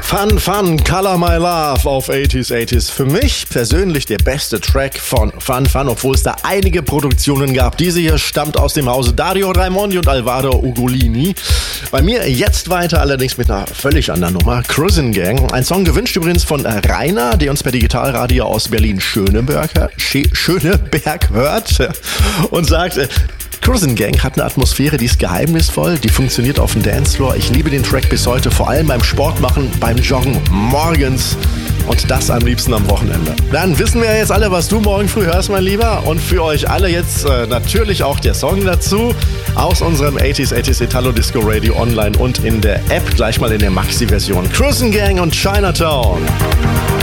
Fun, Fun, Color My Love auf 80s. Für mich persönlich der beste Track von Fun, Fun, obwohl es da einige Produktionen gab. Diese hier stammt aus dem Hause Dario Raimondi und Alvaro Ugolini. Bei mir jetzt weiter, allerdings mit einer völlig anderen Nummer. Cruisin' Gang. Ein Song gewünscht übrigens von Rainer, der uns per Digitalradio aus Berlin-Schöneberg hört und sagt... Cruisin' Gang hat eine Atmosphäre, die ist geheimnisvoll, die funktioniert auf dem Dancefloor. Ich liebe den Track bis heute, vor allem beim Sportmachen, beim Joggen, morgens und das am liebsten am Wochenende. Dann wissen wir jetzt alle, was du morgen früh hörst, mein Lieber. Und für euch alle jetzt natürlich auch der Song dazu aus unserem 80s Italo Disco Radio online und in der App, gleich mal in der Maxi-Version. Cruisin' Gang und Chinatown.